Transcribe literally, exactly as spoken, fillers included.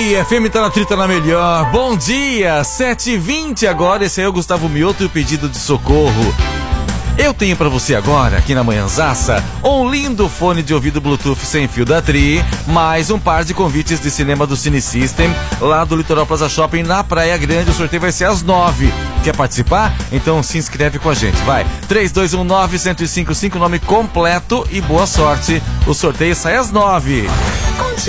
dia, F M tá na trita na melhor. Bom dia, sete e vinte agora. Esse aí é o Gustavo Mioto e o pedido de socorro. Eu tenho pra você agora, aqui na Manhãzaça, um lindo fone de ouvido Bluetooth sem fio da Tri, mais um par de convites de cinema do Cine System, lá do Litoral Plaza Shopping, na Praia Grande. O sorteio vai ser às nove. Quer participar? Então se inscreve com a gente, vai. três dois um nove, um zero cinco cinco, nome completo e boa sorte. O sorteio sai às nove.